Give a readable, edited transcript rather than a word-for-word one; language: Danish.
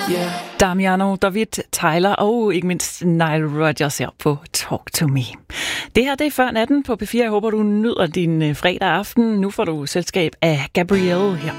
Damiano, David, Tyler og ikke mindst Nile Rodgers her på Talk to Me. Det her, det er før natten på P4. Jeg håber, du nyder din fredag aften. Nu får du selskab af Gabrielle her